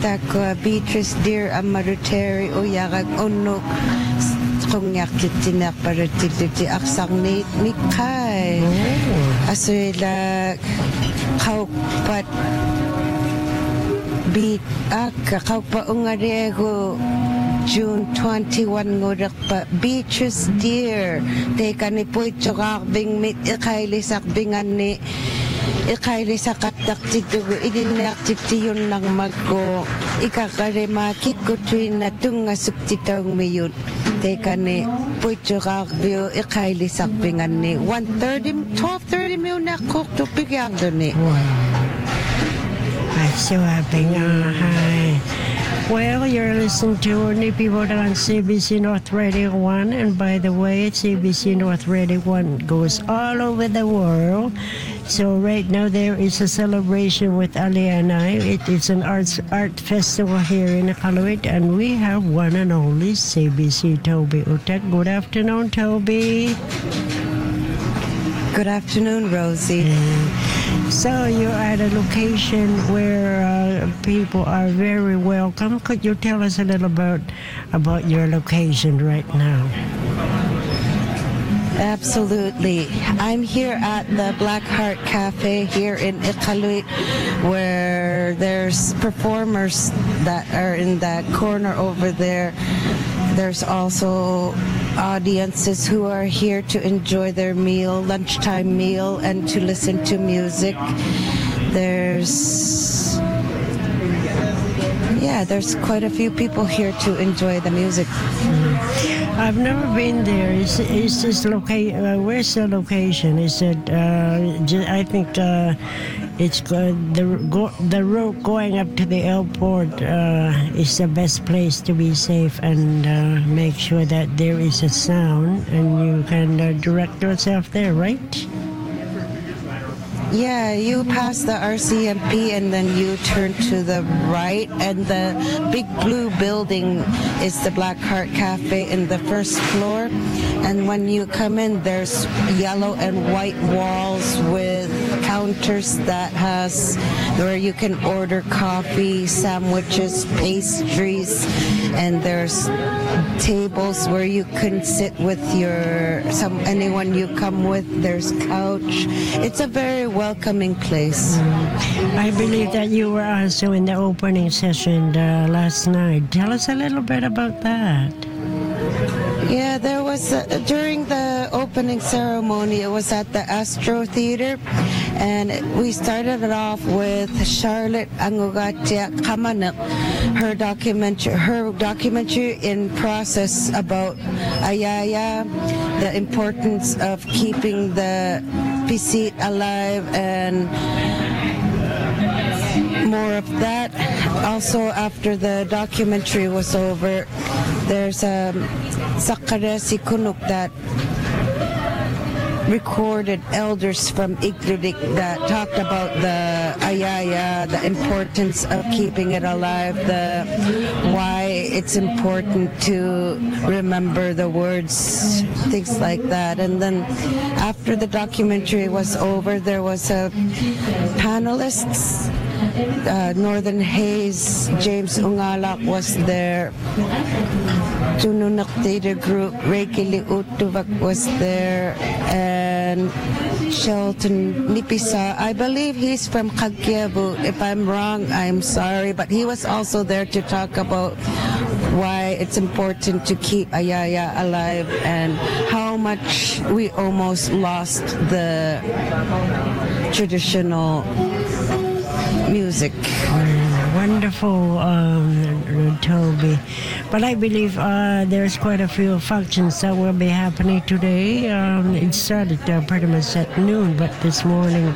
takwa Beatrice Deer Amaruteri Uyagag Unuk kung yakitinak para titi aksang ni Kai asuila kaupat beat kaupa ungarego June 21 ngurak pa Beatrice Deer teka ni po chokak bing mit ikaili sakbingan ni ikaili sakatak titugo idinak titiyon ng magko ikakarema ko tuwin na tunga subtitong mayun teka ni po chokak biyo ikaili sakbingan ni 12:30 mo na kuk tupigyan doon ni I'm so happy. Hi. Well, you're listening to New People on CBC North Radio 1. And by the way, CBC North Radio 1 goes all over the world. So right now there is a celebration with Ali and I. It is an art festival here in Iqaluit. And we have one and only CBC Toby Utek. Good afternoon, Toby. Good afternoon, Rosie. So you're at a location where people are very welcome. Could you tell us a little about your location right now? Absolutely. I'm here at the Black Heart Cafe here in Iqaluit, where there's performers that are in that corner over there. There's also audiences who are here to enjoy their meal, lunchtime meal, and to listen to music. There's quite a few people here to enjoy the music. I've never been there. Is this where's the location? Is it? I think it's the road going up to the airport is the best place to be safe and make sure that there is a sound and you can direct yourself there, right? Yeah, you pass the RCMP and then you turn to the right, and the big blue building is the Black Heart Cafe in the first floor. And when you come in, there's yellow and white walls with counters that has where you can order coffee, sandwiches, pastries, and there's tables where you can sit with anyone you come with. There's couch. It's a very welcoming place. I believe that you were also in the opening session last night. Tell us a little bit about that. Yeah, there was during the opening ceremony, it was at the Astro Theater, and we started it off with Charlotte Angugatia Kamanak, her documentary in process about Ayaya, the importance of keeping the Pisit alive, and more of that. Also, after the documentary was over, there's Sakaresi Kunuk that recorded elders from Igludik that talked about the Ayaya, the importance of keeping it alive, why it's important to remember the words, things like that. And then after the documentary was over, there was a panelists. Northern Haze, James Ungalak was there. Tununak Theater Group, Reiki Liutuvak was there, and Shelton Nipisa. I believe he's from Kagyabu. If I'm wrong, I'm sorry, but he was also there to talk about why it's important to keep Ayaya alive and how much we almost lost the traditional music. Wonderful, Toby. But I believe there's quite a few functions that will be happening today. It started pretty much at noon, but this morning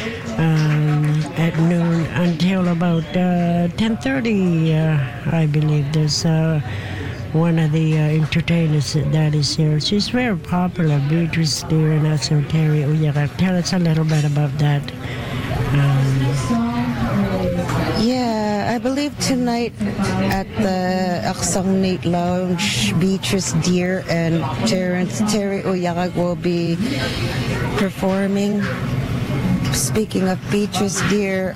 at noon until about 10:30, I believe there's one of the entertainers that is here. She's very popular, Beatrice Deer and also Terry Uyaga. Tell us a little bit about that. Yeah, I believe tonight at the Aksang Night Lounge, Beatrice Deer and Terry Uyagag will be performing. Speaking of Beatrice Deer,